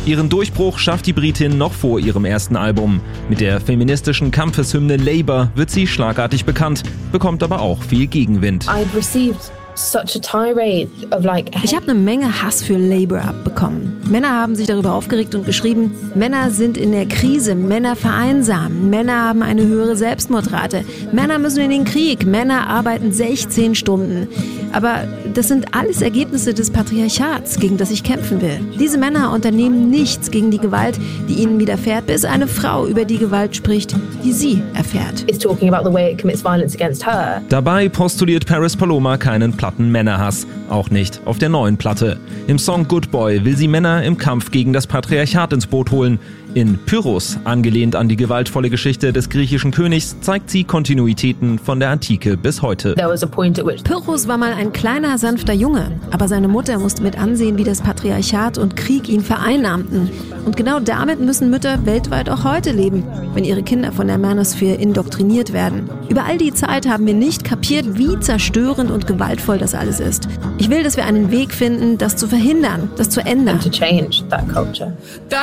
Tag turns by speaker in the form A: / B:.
A: Ihren Durchbruch schafft die Britin noch vor ihrem ersten Album. Mit der feministischen Kampfeshymne Labour wird sie schlagartig bekannt, bekommt aber auch viel Gegenwind.
B: Ich habe eine Menge Hass für Labour abbekommen. Männer haben sich darüber aufgeregt und geschrieben, Männer sind in der Krise, Männer vereinsamen, Männer haben eine höhere Selbstmordrate, Männer müssen in den Krieg, Männer arbeiten 16 Stunden. Aber das sind alles Ergebnisse des Patriarchats, gegen das ich kämpfen will. Diese Männer unternehmen nichts gegen die Gewalt, die ihnen widerfährt, bis eine Frau über die Gewalt spricht, die sie erfährt.
A: Dabei postuliert Paris Paloma keinen platten Männerhass, auch nicht auf der neuen Platte. Im Song Good Boy will sie Männer im Kampf gegen das Patriarchat ins Boot holen. In Pyrrhus, angelehnt an die gewaltvolle Geschichte des griechischen Königs, zeigt sie Kontinuitäten von der Antike bis heute.
B: Pyrrhus war mal ein kleiner, sanfter Junge, aber seine Mutter musste mit ansehen, wie das Patriarchat und Krieg ihn vereinnahmten. Und genau damit müssen Mütter weltweit auch heute leben, wenn ihre Kinder von der Manosphere indoktriniert werden. Über all die Zeit haben wir nicht kapiert, wie zerstörend und gewaltvoll das alles ist. Ich will, dass wir einen Weg finden, das zu verhindern, das zu ändern.